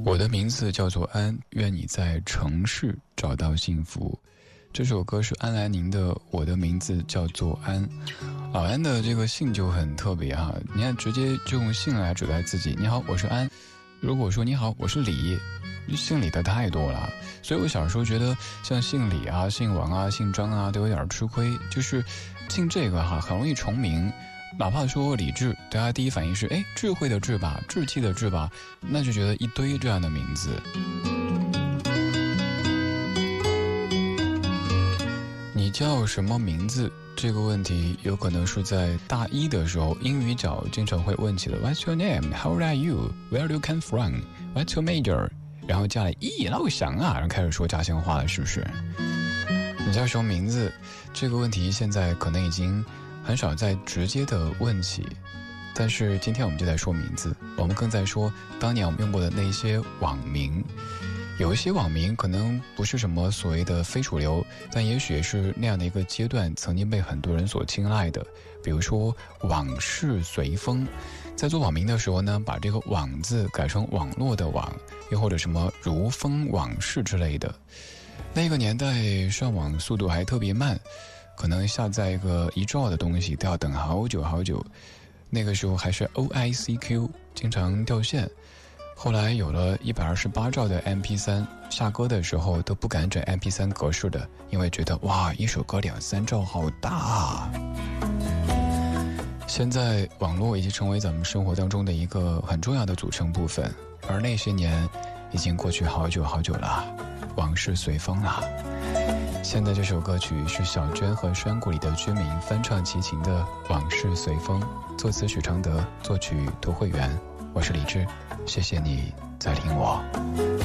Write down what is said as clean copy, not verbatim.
我的名字叫做安，愿你在城市找到幸福。这首歌是安来宁的《我的名字叫做安》。老安的这个姓就很特别哈，你看直接就用姓来指代自己。你好，我是安。如果说你好，我是李，姓李的太多了，所以我小时候觉得像姓李啊、姓王啊、姓张啊都有点吃亏，就是姓这个哈很容易重名。哪怕说李志，大家第一反应是智慧的智吧，志气的志吧，那就觉得一堆这样的名字。你叫什么名字这个问题有可能是在大一的时候英语角经常会问起的。 What's your name? How old are you? Where do you come from? What's your major? 然后加了老乡啊，然后开始说家乡话了，是不是？你叫什么名字这个问题现在可能已经很少再直接的问起，但是今天我们就在说名字，我们更在说当年我们用过的那些网名。有一些网名可能不是什么所谓的非主流，但也许也是那样的一个阶段曾经被很多人所青睐的。比如说往事随风，在做网名的时候呢，把这个网字改成网络的网，又或者什么如风往事之类的。那个年代上网速度还特别慢，可能下载一个1兆的东西都要等好久好久，那个时候还是 OICQ 经常掉线。后来有了128兆的 MP3， 下歌的时候都不敢整 MP3 格式的，因为觉得哇，一首歌2-3兆好大啊。现在网络已经成为咱们生活当中的一个很重要的组成部分，而那些年已经过去好久好久了，往事随风啊。现在这首歌曲是小娟和山谷里的居民翻唱齐秦的《往事随风》，作词许常德，作曲涂慧源。我是李志，谢谢你在听我。